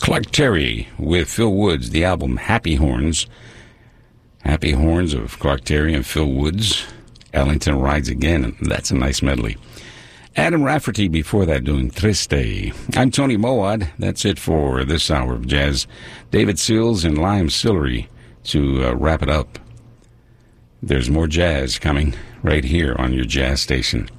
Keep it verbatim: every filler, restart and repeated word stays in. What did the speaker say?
Clark Terry with Phil Woods, the album Happy Horns. Happy Horns of Clark Terry and Phil Woods. Ellington Rides Again. That's a nice medley. Adam Rafferty before that doing Triste. I'm Tony Mowat. That's it for this hour of jazz. David Seals and Lime Sillery to uh, wrap it up. There's more jazz coming right here on your jazz station.